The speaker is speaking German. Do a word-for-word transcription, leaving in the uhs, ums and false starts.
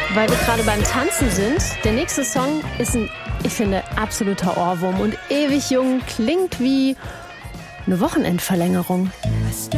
Weil wir gerade beim Tanzen sind, der nächste Song ist ein, ich finde, absoluter Ohrwurm und ewig jung, klingt wie eine Wochenendverlängerung.